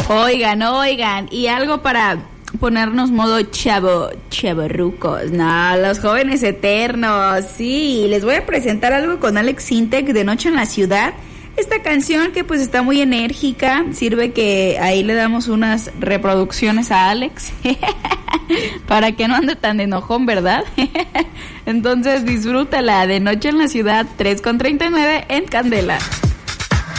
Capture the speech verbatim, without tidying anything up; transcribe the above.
Oigan, oigan, y algo para ponernos modo chavo, chavorrucos, no, los jóvenes eternos, sí, les voy a presentar algo con Alex Sintek de Noche en la Ciudad. Esta canción que pues está muy enérgica, sirve que ahí le damos unas reproducciones a Alex para que no ande tan enojón, ¿verdad? Entonces disfrútala de Noche en la Ciudad, tres con treinta y nueve en Candela.